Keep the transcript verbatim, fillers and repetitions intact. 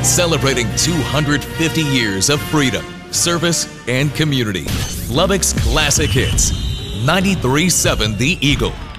celebrating two hundred fifty years of freedom, service, and community. Lubbock's classic hits. ninety-three point seven The Eagle.